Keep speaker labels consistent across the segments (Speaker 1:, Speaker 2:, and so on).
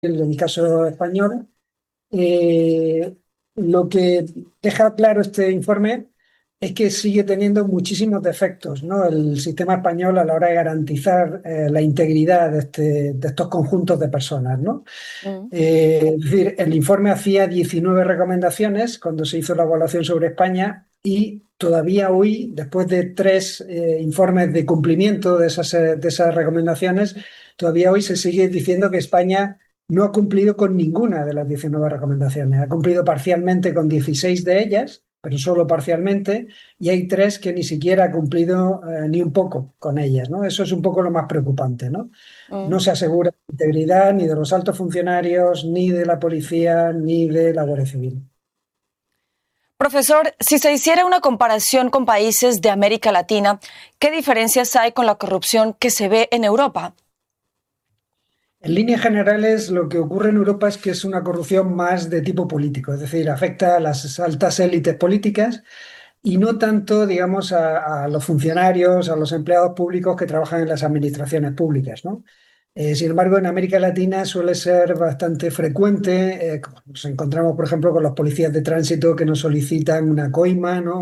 Speaker 1: en el caso español. Eh, lo que deja claro este informe es que sigue teniendo muchísimos defectos, ¿no? El sistema español a la hora de garantizar la integridad de estos conjuntos de personas, ¿no?
Speaker 2: Mm.
Speaker 1: Es decir, el informe hacía 19 recomendaciones cuando se hizo la evaluación sobre España y todavía hoy, después de tres informes de cumplimiento de esas recomendaciones, todavía hoy se sigue diciendo que España no ha cumplido con ninguna de las 19 recomendaciones. Ha cumplido parcialmente con 16 de ellas, pero solo parcialmente, y hay tres que ni siquiera ha cumplido ni un poco con ellas, ¿no? Eso es un poco lo más preocupante, ¿no?
Speaker 2: Mm.
Speaker 1: No se asegura la integridad ni de los altos funcionarios, ni de la policía, ni de la Guardia Civil.
Speaker 2: Profesor, si se hiciera una comparación con países de América Latina, ¿qué diferencias hay con la corrupción que se ve en Europa?
Speaker 1: En líneas generales, lo que ocurre en Europa es que es una corrupción más de tipo político, es decir, afecta a las altas élites políticas y no tanto, digamos, a los funcionarios, a los empleados públicos que trabajan en las administraciones públicas, ¿no? Sin embargo, en América Latina suele ser bastante frecuente. Nos encontramos, por ejemplo, con los policías de tránsito que nos solicitan una coima, ¿no?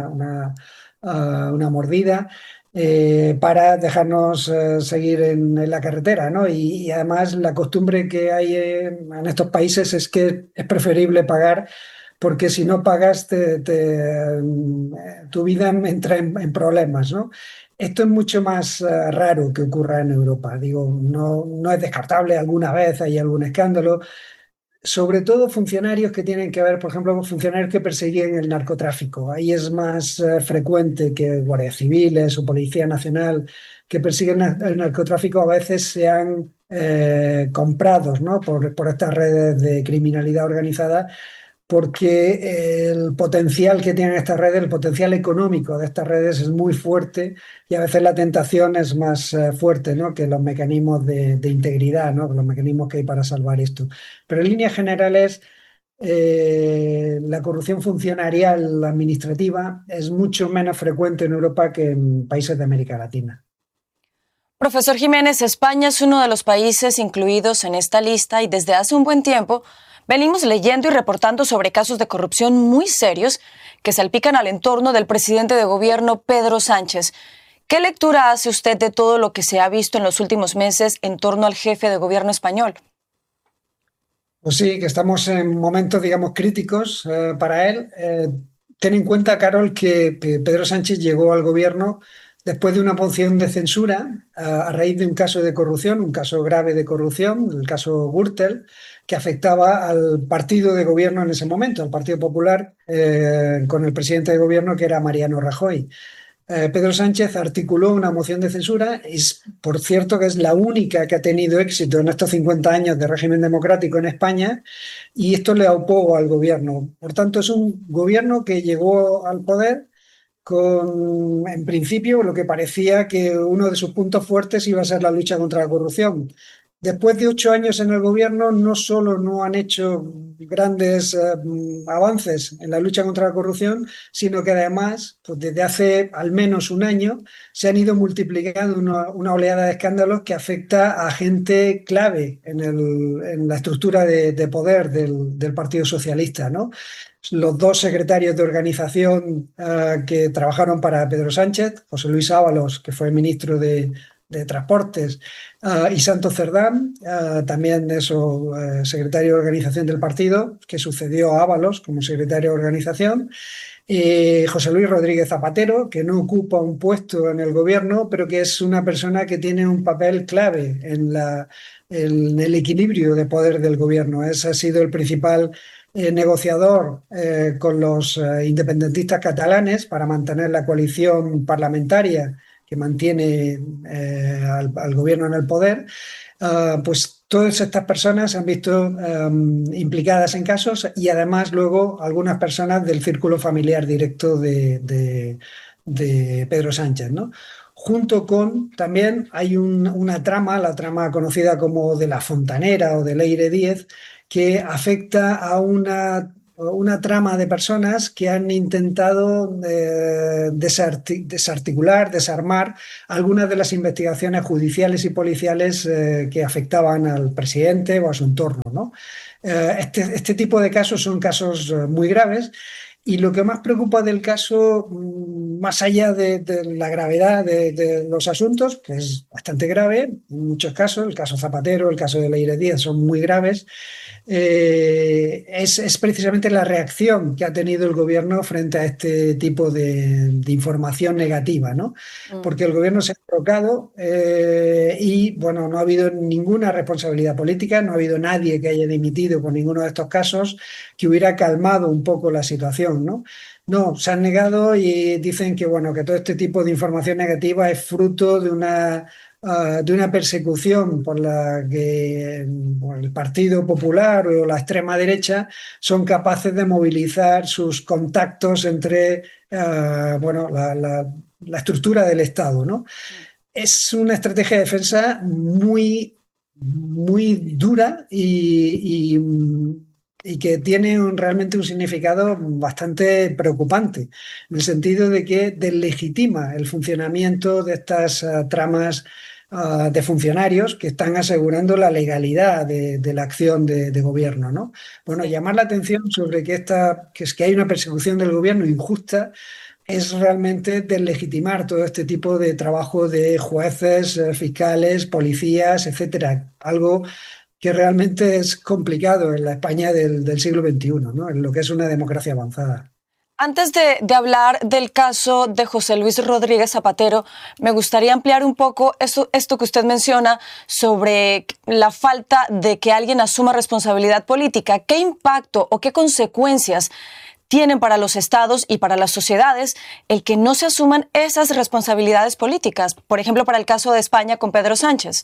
Speaker 1: Una mordida para dejarnos seguir en la carretera, ¿no? Y además la costumbre que hay en estos países es que es preferible pagar porque si no pagas, tu vida entra en problemas, ¿no? Esto es mucho más raro que ocurra en Europa. Digo, no es descartable, alguna vez hay algún escándalo, sobre todo funcionarios que tienen que ver, por ejemplo, con funcionarios que persiguen el narcotráfico. Ahí es más frecuente que guardias civiles o Policía Nacional que persiguen el narcotráfico a veces sean comprados, ¿no? por estas redes de criminalidad organizada porque el potencial que tienen estas redes, el potencial económico de estas redes es muy fuerte y a veces la tentación es más fuerte, ¿no? que los mecanismos de integridad, ¿no? los mecanismos que hay para salvar esto. Pero en líneas generales, la corrupción funcionarial administrativa es mucho menos frecuente en Europa que en países de América Latina.
Speaker 2: Profesor Jiménez, España es uno de los países incluidos en esta lista y desde hace un buen tiempo venimos leyendo y reportando sobre casos de corrupción muy serios que salpican al entorno del presidente de gobierno Pedro Sánchez. ¿Qué lectura hace usted de todo lo que se ha visto en los últimos meses en torno al jefe de gobierno español?
Speaker 1: Pues sí, que estamos en momentos, digamos, críticos para él. Ten en cuenta, Carol, que Pedro Sánchez llegó al gobierno después de una moción de censura a raíz de un caso de corrupción, un caso grave de corrupción, el caso Gürtel, que afectaba al partido de gobierno en ese momento, al Partido Popular, con el presidente de gobierno que era Mariano Rajoy. Pedro Sánchez articuló una moción de censura, por cierto que es la única que ha tenido éxito en estos 50 años de régimen democrático en España, y esto le aupó al gobierno. Por tanto, es un gobierno que llegó al poder con, en principio, lo que parecía que uno de sus puntos fuertes iba a ser la lucha contra la corrupción. Después de 8 años en el gobierno, no solo no han hecho grandes avances en la lucha contra la corrupción, sino que además, pues desde hace al menos un año, se han ido multiplicando una oleada de escándalos que afecta a gente clave en la estructura de poder del Partido Socialista, ¿no? Los dos secretarios de organización que trabajaron para Pedro Sánchez, José Luis Ábalos, que fue ministro de Transportes, y Santos Cerdán, también eso, secretario de organización del partido, que sucedió a Ábalos como secretario de organización, y José Luis Rodríguez Zapatero, que no ocupa un puesto en el gobierno, pero que es una persona que tiene un papel clave en el equilibrio de poder del gobierno. Ese ha sido el principal negociador con los independentistas catalanes para mantener la coalición parlamentaria que mantiene al gobierno en el poder. Pues todas estas personas se han visto implicadas en casos y además luego algunas personas del círculo familiar directo de Pedro Sánchez, ¿no? Junto con, también hay una trama, la trama conocida como de la Fontanera o de Leire 10, que afecta a una una trama de personas que han intentado desarticular, desarmar algunas de las investigaciones judiciales y policiales que afectaban al presidente o a su entorno, ¿no? Este tipo de casos son casos muy graves. Y lo que más preocupa del caso, más allá de la gravedad de los asuntos, que es bastante grave, en muchos casos, el caso Zapatero, el caso de Leire Díaz son muy graves, es precisamente la reacción que ha tenido el gobierno frente a este tipo de información negativa, ¿no? Porque el gobierno se ha equivocado y, bueno, no ha habido ninguna responsabilidad política, no ha habido nadie que haya dimitido por ninguno de estos casos que hubiera calmado un poco la situación, ¿no? No, se han negado y dicen que, bueno, que todo este tipo de información negativa es fruto de una persecución por la que el Partido Popular o la extrema derecha son capaces de movilizar sus contactos entre bueno, la estructura del Estado, ¿no? Es una estrategia de defensa muy dura y que tiene realmente un significado bastante preocupante, en el sentido de que deslegitima el funcionamiento de estas tramas de funcionarios que están asegurando la legalidad de la acción de gobierno, ¿no? Bueno, llamar la atención sobre que es que hay una persecución del gobierno injusta es realmente deslegitimar todo este tipo de trabajo de jueces, fiscales, policías, etcétera. Algo que realmente es complicado en la España del siglo XXI, ¿no? En lo que es una democracia avanzada.
Speaker 2: Antes de hablar del caso de José Luis Rodríguez Zapatero, me gustaría ampliar un poco esto que usted menciona sobre la falta de que alguien asuma responsabilidad política. ¿Qué impacto o qué consecuencias tienen para los estados y para las sociedades el que no se asuman esas responsabilidades políticas? Por ejemplo, para el caso de España con Pedro Sánchez.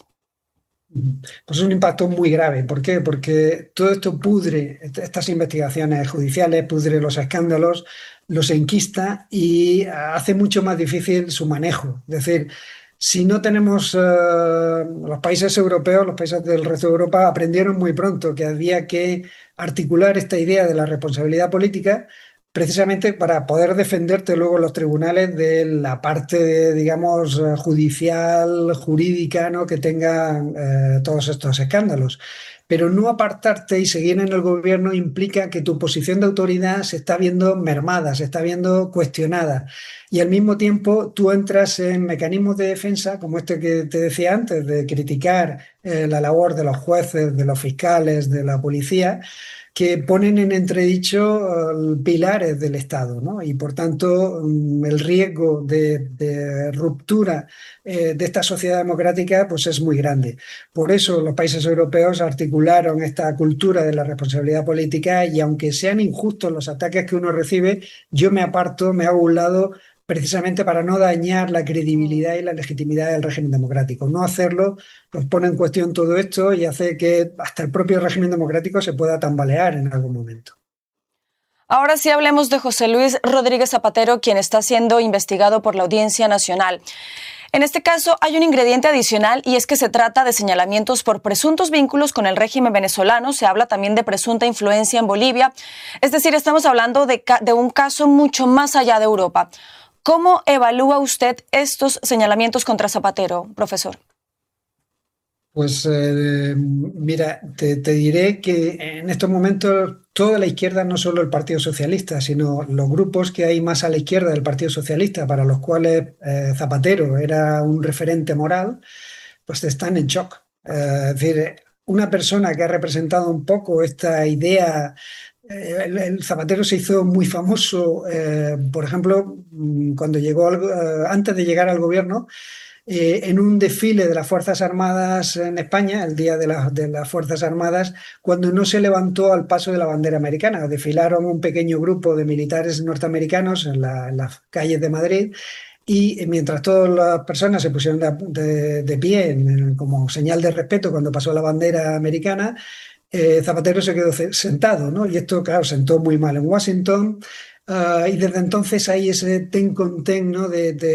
Speaker 1: Pues un impacto muy grave. ¿Por qué? Porque todo esto pudre estas investigaciones judiciales, pudre los escándalos, los enquista y hace mucho más difícil su manejo. Es decir, si no tenemos los países europeos, los países del resto de Europa aprendieron muy pronto que había que articular esta idea de la responsabilidad política precisamente para poder defenderte luego en los tribunales de la parte, digamos, judicial, jurídica, ¿no? Que tengan todos estos escándalos. Pero no apartarte y seguir en el gobierno implica que tu posición de autoridad se está viendo mermada, se está viendo cuestionada. Y al mismo tiempo tú entras en mecanismos de defensa, como este que te decía antes, de criticar la labor de los jueces, de los fiscales, de la policía, que ponen en entredicho pilares del Estado, ¿no? Y por tanto el riesgo de ruptura de esta sociedad democrática pues es muy grande. Por eso los países europeos articularon esta cultura de la responsabilidad política y aunque sean injustos los ataques que uno recibe, yo me aparto, me hago a un lado precisamente para no dañar la credibilidad y la legitimidad del régimen democrático. No hacerlo pues pone en cuestión todo esto y hace que hasta el propio régimen democrático se pueda tambalear en algún momento.
Speaker 2: Ahora sí hablemos de José Luis Rodríguez Zapatero, quien está siendo investigado por la Audiencia Nacional. En este caso hay un ingrediente adicional y es que se trata de señalamientos por presuntos vínculos con el régimen venezolano. Se habla también de presunta influencia en Bolivia. Es decir, estamos hablando de un caso mucho más allá de Europa. ¿Cómo evalúa usted estos señalamientos contra Zapatero, profesor?
Speaker 1: Pues mira, te diré que en estos momentos toda la izquierda, no solo el Partido Socialista, sino los grupos que hay más a la izquierda del Partido Socialista, para los cuales Zapatero era un referente moral, pues están en shock. Es decir, una persona que ha representado un poco esta idea. El Zapatero se hizo muy famoso, por ejemplo, cuando antes de llegar al gobierno, en un desfile de las Fuerzas Armadas en España, el Día de las Fuerzas Armadas, cuando no se levantó al paso de la bandera americana. Desfilaron un pequeño grupo de militares norteamericanos en las calles de Madrid. Y mientras todas las personas se pusieron de pie como señal de respeto cuando pasó la bandera americana, Zapatero se quedó sentado, ¿no? Y esto, claro, sentó muy mal en Washington. Y desde entonces hay ese ten con ten, ¿no?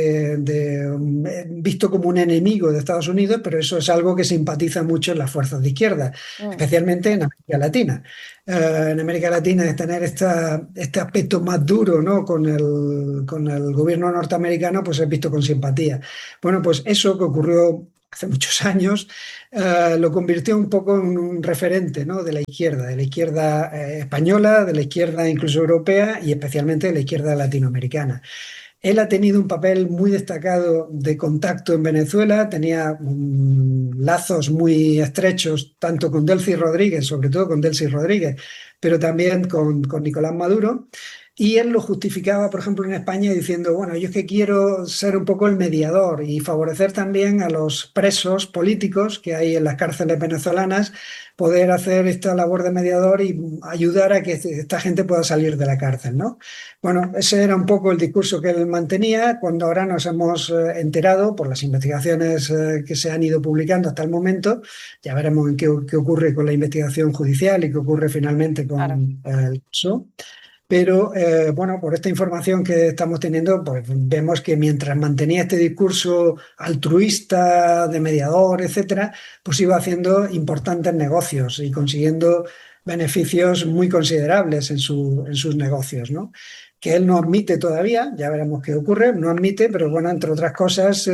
Speaker 1: Visto como un enemigo de Estados Unidos, pero eso es algo que simpatiza mucho en las fuerzas de izquierda,
Speaker 2: Mm.
Speaker 1: especialmente en América Latina. En América Latina es tener este aspecto más duro, ¿no? Con el gobierno norteamericano, pues es visto con simpatía. Bueno, pues eso que ocurrió hace muchos años, lo convirtió un poco en un referente, ¿no? De la izquierda española, de la izquierda incluso europea y especialmente de la izquierda latinoamericana. Él ha tenido un papel muy destacado de contacto en Venezuela, tenía lazos muy estrechos tanto con Delcy Rodríguez, sobre todo con Delcy Rodríguez, pero también con Nicolás Maduro. Y él lo justificaba, por ejemplo, en España diciendo, bueno, yo es que quiero ser un poco el mediador y favorecer también a los presos políticos que hay en las cárceles venezolanas, poder hacer esta labor de mediador y ayudar a que esta gente pueda salir de la cárcel, ¿no? Bueno, ese era un poco el discurso que él mantenía. Cuando ahora nos hemos enterado por las investigaciones que se han ido publicando hasta el momento, ya veremos en qué ocurre con la investigación judicial y qué ocurre finalmente
Speaker 2: Claro.
Speaker 1: con el caso. Pero bueno, por esta información que estamos teniendo, pues vemos que mientras mantenía este discurso altruista, de mediador, etcétera, pues iba haciendo importantes negocios y consiguiendo beneficios muy considerables en sus negocios, ¿no? Que él no admite todavía, ya veremos qué ocurre, no admite, pero bueno, entre otras cosas,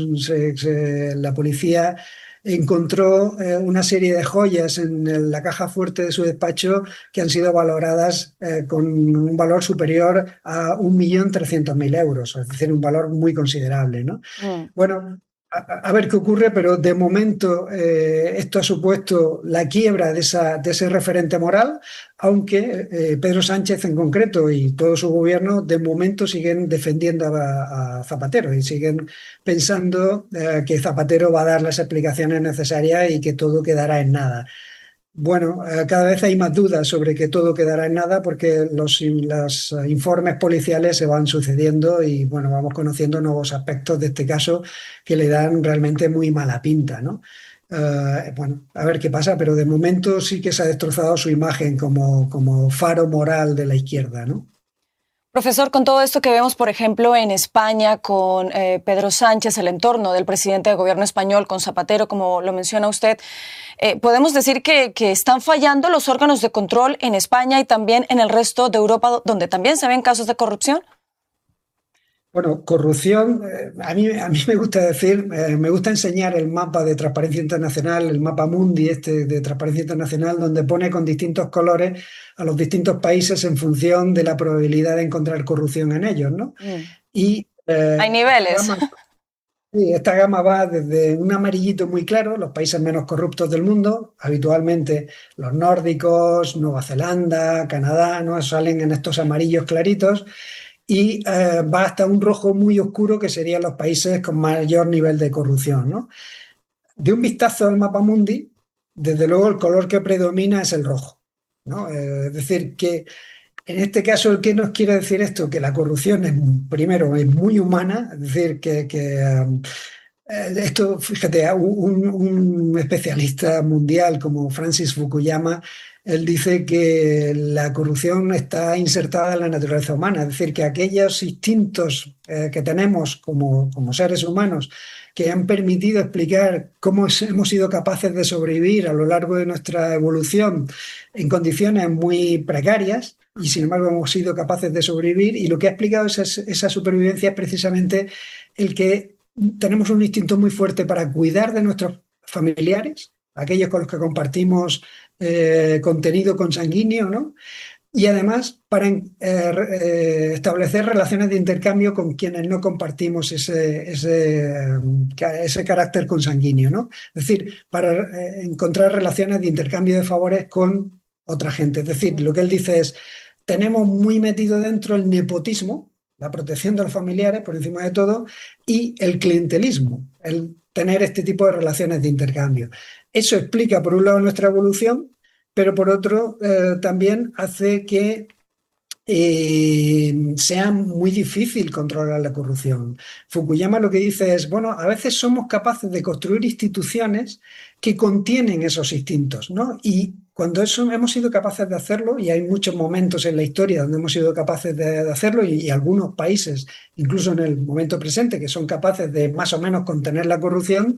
Speaker 1: la policía encontró una serie de joyas en la caja fuerte de su despacho que han sido valoradas con un valor superior a 1.300.000 euros, es decir, un valor muy considerable, ¿no?
Speaker 2: Mm.
Speaker 1: Bueno, a ver qué ocurre, pero de momento esto ha supuesto la quiebra de ese referente moral, aunque Pedro Sánchez en concreto y todo su gobierno de momento siguen defendiendo a Zapatero y siguen pensando que Zapatero va a dar las explicaciones necesarias y que todo quedará en nada. Bueno, cada vez hay más dudas sobre que todo quedará en nada porque los informes policiales se van sucediendo y bueno, vamos conociendo nuevos aspectos de este caso que le dan realmente muy mala pinta, ¿no? Bueno, a ver qué pasa, pero de momento sí que se ha destrozado su imagen como faro moral de la izquierda, ¿no?
Speaker 2: Profesor, con todo esto que vemos, por ejemplo, en España con Pedro Sánchez, el entorno del presidente de gobierno español, con Zapatero, como lo menciona usted, ¿podemos decir que están fallando los órganos de control en España y también en el resto de Europa, donde también se ven casos de corrupción?
Speaker 1: Bueno, corrupción, a mí me gusta decir, me gusta enseñar el mapa de Transparencia Internacional, el mapa Mundi este de Transparencia Internacional, donde pone con distintos colores a los distintos países en función de la probabilidad de encontrar corrupción en ellos, ¿no?
Speaker 2: Mm.
Speaker 1: Y
Speaker 2: Hay niveles.
Speaker 1: sí, esta gama va desde un amarillito muy claro, los países menos corruptos del mundo, habitualmente los nórdicos, Nueva Zelanda, Canadá, ¿no? Salen en estos amarillos claritos y va hasta un rojo muy oscuro que serían los países con mayor nivel de corrupción, ¿no? De un vistazo al mapa mundi, desde luego el color que predomina es el rojo, ¿no? Es decir, que en este caso, ¿qué nos quiere decir esto? Que la corrupción es, primero, es muy humana, es decir, esto, fíjate, un especialista mundial como Francis Fukuyama, él dice que la corrupción está insertada en la naturaleza humana, es decir, que aquellos instintos que tenemos como seres humanos que han permitido explicar cómo hemos sido capaces de sobrevivir a lo largo de nuestra evolución en condiciones muy precarias, y sin embargo hemos sido capaces de sobrevivir, y lo que ha explicado esa supervivencia es precisamente el que tenemos un instinto muy fuerte para cuidar de nuestros familiares, aquellos con los que compartimos contenido consanguíneo, ¿no? Y además para establecer relaciones de intercambio con quienes no compartimos ese carácter consanguíneo, ¿no? Es decir, para encontrar relaciones de intercambio de favores con otra gente. Es decir, lo que él dice es, tenemos muy metido dentro el nepotismo, la protección de los familiares por encima de todo, y el clientelismo, el tener este tipo de relaciones de intercambio. Eso explica, por un lado, nuestra evolución, pero por otro, también hace que sea muy difícil controlar la corrupción. Fukuyama lo que dice es, bueno, a veces somos capaces de construir instituciones que contienen esos instintos, ¿no? Y cuando eso hemos sido capaces de hacerlo, y hay muchos momentos en la historia donde hemos sido capaces de hacerlo, y algunos países, incluso en el momento presente, que son capaces de más o menos contener la corrupción,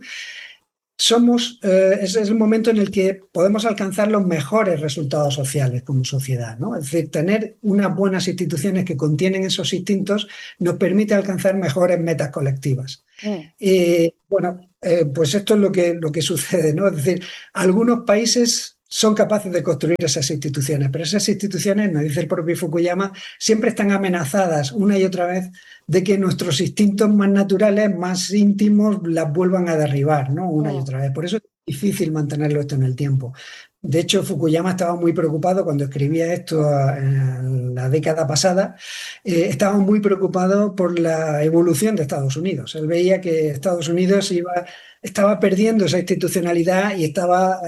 Speaker 1: ese es el momento en el que podemos alcanzar los mejores resultados sociales como sociedad, ¿no? Es decir, tener unas buenas instituciones que contienen esos instintos nos permite alcanzar mejores metas colectivas.
Speaker 2: Mm.
Speaker 1: Pues esto es lo que sucede, ¿no? Es decir, algunos países son capaces de construir esas instituciones, pero esas instituciones, nos dice el propio Fukuyama, siempre están amenazadas una y otra vez de que nuestros instintos más naturales, más íntimos, las vuelvan a derribar, ¿no? Una y otra vez. Por eso es difícil mantenerlo esto en el tiempo. De hecho, Fukuyama estaba muy preocupado cuando escribía esto en la década pasada, estaba muy preocupado por la evolución de Estados Unidos. Él veía que Estados Unidos estaba perdiendo esa institucionalidad y estaba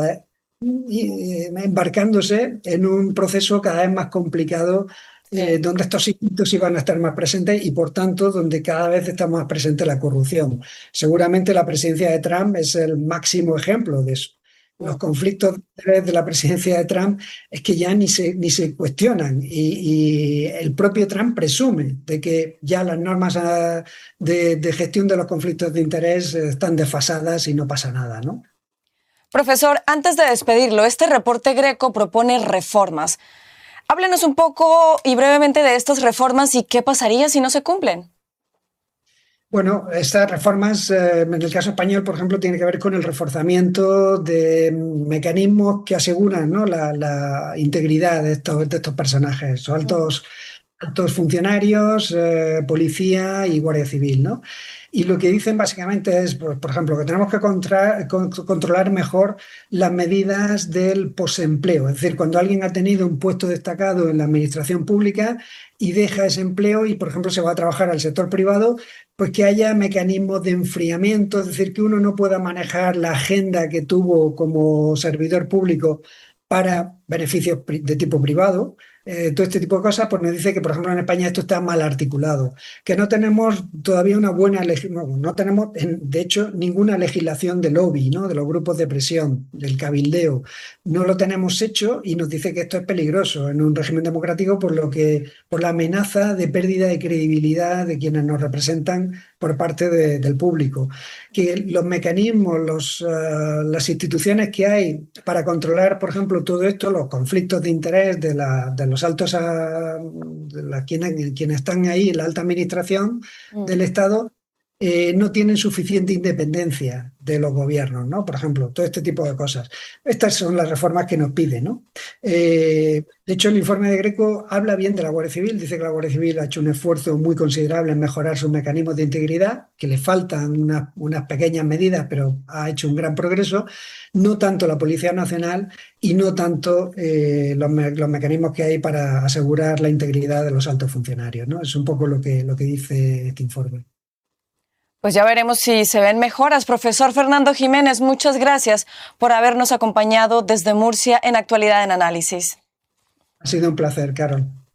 Speaker 1: embarcándose en un proceso cada vez más complicado,
Speaker 2: Sí.
Speaker 1: donde estos instintos iban a estar más presentes y por tanto donde cada vez está más presente la corrupción. Seguramente la presidencia de Trump es el máximo ejemplo de eso. Los conflictos de la presidencia de Trump es que ya ni se cuestionan y el propio Trump presume de que ya las normas de gestión de los conflictos de interés están desfasadas y no pasa nada, ¿no?
Speaker 2: Profesor, antes de despedirlo, este reporte Greco propone reformas. Háblenos un poco y brevemente de estas reformas y qué pasaría si no se cumplen.
Speaker 1: Bueno, estas reformas, en el caso español, por ejemplo, tiene que ver con el reforzamiento de mecanismos que aseguran, ¿no?, la integridad de estos personajes, o altos funcionarios, policía y guardia civil, ¿no? Y lo que dicen básicamente es, pues, por ejemplo, que tenemos que controlar mejor las medidas del posempleo. Es decir, cuando alguien ha tenido un puesto destacado en la administración pública y deja ese empleo y, por ejemplo, se va a trabajar al sector privado, pues que haya mecanismos de enfriamiento, es decir, que uno no pueda manejar la agenda que tuvo como servidor público para beneficios de tipo privado. Todo este tipo de cosas, pues nos dice que, por ejemplo, en España esto está mal articulado, que no tenemos todavía una buena no tenemos, de hecho, ninguna legislación de lobby, ¿no?, de los grupos de presión, del cabildeo. No lo tenemos hecho y nos dice que esto es peligroso en un régimen democrático por la amenaza de pérdida de credibilidad de quienes nos representan por parte del público. Que los mecanismos, las instituciones que hay para controlar, por ejemplo, todo esto, los conflictos de interés de los altos, quienes están ahí en la alta administración del Estado, no tienen suficiente independencia de los gobiernos, ¿no? Por ejemplo, todo este tipo de cosas. Estas son las reformas que nos piden, ¿no? De hecho, el informe de Greco habla bien de la Guardia Civil, dice que la Guardia Civil ha hecho un esfuerzo muy considerable en mejorar sus mecanismos de integridad, que le faltan unas pequeñas medidas, pero ha hecho un gran progreso, no tanto la Policía Nacional y no tanto los mecanismos que hay para asegurar la integridad de los altos funcionarios, ¿no? Es un poco lo que dice este informe.
Speaker 2: Pues ya veremos si se ven mejoras. Profesor Fernando Jiménez, muchas gracias por habernos acompañado desde Murcia en Actualidad en Análisis.
Speaker 1: Ha sido un placer, Carol.